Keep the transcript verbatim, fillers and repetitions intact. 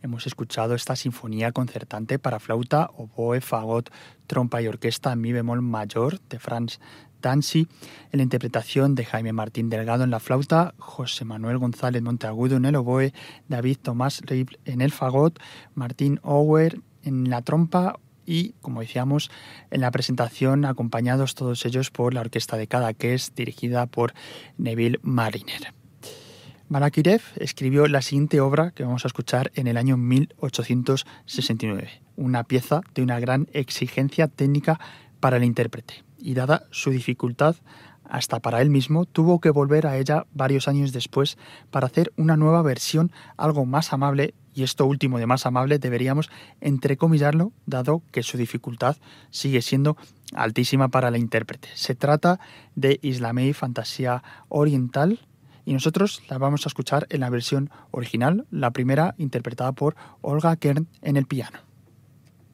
hemos escuchado esta sinfonía concertante para flauta, oboe, fagot, trompa y orquesta en mi bemol mayor de Franz Dancy, en la interpretación de Jaime Martín Delgado en la flauta, José Manuel González Monteagudo en el oboe, David Tomás Rible en el fagot, Martín Auer en la trompa y, como decíamos, en la presentación acompañados todos ellos por la Orquesta de Cadaqués, dirigida por Neville Marriner. Balakirev escribió la siguiente obra que vamos a escuchar en el año mil ochocientos sesenta y nueve, una pieza de una gran exigencia técnica para el intérprete, y dada su dificultad hasta para él mismo, tuvo que volver a ella varios años después para hacer una nueva versión algo más amable, y esto último de más amable deberíamos entrecomillarlo, dado que su dificultad sigue siendo altísima para el intérprete. Se trata de Islamei Fantasía Oriental, y nosotros la vamos a escuchar en la versión original, la primera interpretada por Olga Kern en el piano.